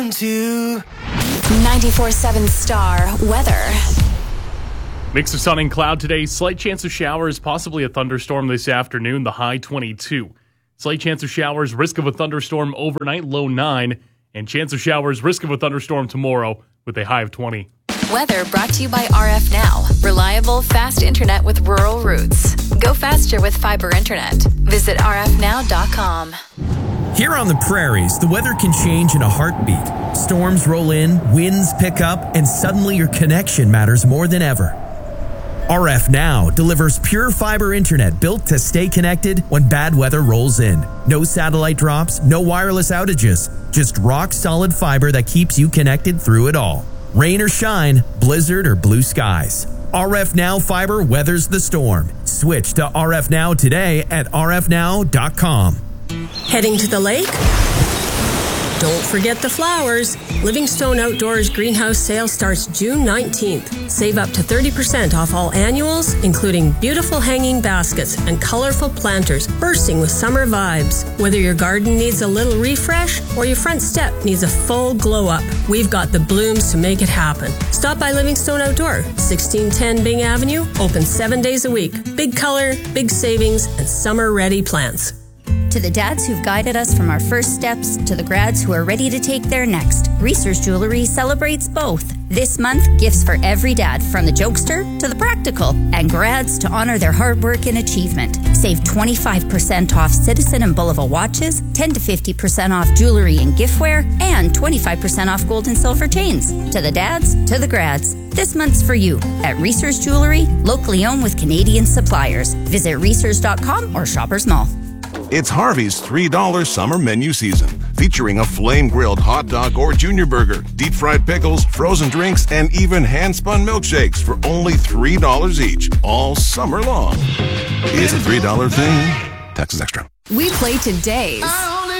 to 94.7 Star Weather. Mix of sun and cloud today. Slight chance of showers, possibly a thunderstorm this afternoon. The high 22. Slight chance of showers, risk of a thunderstorm overnight, low 9. And chance of showers, risk of a thunderstorm tomorrow with a high of 20. Weather brought to you by RF Now. Reliable, fast internet with rural roots. Go faster with fiber internet. Visit rfnow.com. Here on the prairies, the weather can change in a heartbeat. Storms roll in, winds pick up, and suddenly your connection matters more than ever. RF Now delivers pure fiber internet built to stay connected when bad weather rolls in. No satellite drops, no wireless outages, just rock-solid fiber that keeps you connected through it all. Rain or shine, blizzard or blue skies. RF Now fiber weathers the storm. Switch to RF Now today at rfnow.com. Heading to the lake? Don't forget the flowers. Livingstone Outdoors Greenhouse Sale starts June 19th. Save up to 30% off all annuals, including beautiful hanging baskets and colorful planters bursting with summer vibes. Whether your garden needs a little refresh or your front step needs a full glow up, we've got the blooms to make it happen. Stop by Livingstone Outdoor, 1610 Bing Avenue, open 7 days a week. Big color, big savings, and summer-ready plants. To the dads who've guided us from our first steps to the grads who are ready to take their next, Reese's Jewelry celebrates both. This month, gifts for every dad, from the jokester to the practical, and grads to honor their hard work and achievement. Save 25% off Citizen and Bulova watches, 10 to 50% off jewelry and giftware, and 25% off gold and silver chains. To the dads, to the grads. This month's for you at Reese's Jewelry, locally owned with Canadian suppliers. Visit reese's.com or Shoppers Mall. It's Harvey's $3 summer menu season, featuring a flame-grilled hot dog or junior burger, deep-fried pickles, frozen drinks, and even hand-spun milkshakes for only $3 each, all summer long. It's a $3 thing. Taxes extra. We play today's